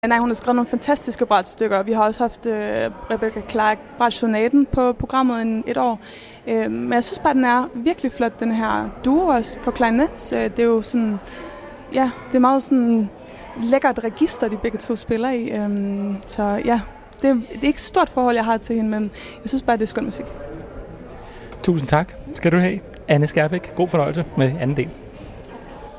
Nej, hun har skrevet nogle fantastiske brætstykker. Vi har også haft Rebecca Clark brætsonaten på programmet et år. Men jeg synes bare, den er virkelig flot, den her duo også for klarinet. Det er jo sådan, ja, det er meget sådan lækkert register, de begge to spiller i. Så ja, det er ikke et stort forhold, jeg har til hende, men jeg synes bare, det er skøn musik. Tusind tak skal du have, Anne Skærbæk. God fornøjelse med anden del.